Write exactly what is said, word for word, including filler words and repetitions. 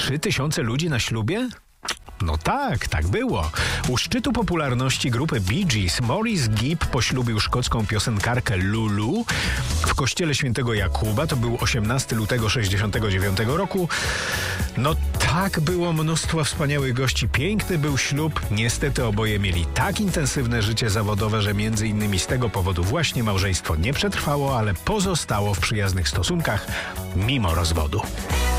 trzy tysiące ludzi na ślubie? No tak, tak było. U szczytu popularności grupy Bee Gees Maurice Gibb poślubił szkocką piosenkarkę Lulu w kościele świętego Jakuba. To był osiemnastego lutego sześćdziesiątego dziewiątego roku. No tak, było mnóstwo wspaniałych gości. Piękny był ślub. Niestety oboje mieli tak intensywne życie zawodowe, że między innymi z tego powodu właśnie małżeństwo nie przetrwało, ale pozostało w przyjaznych stosunkach mimo rozwodu.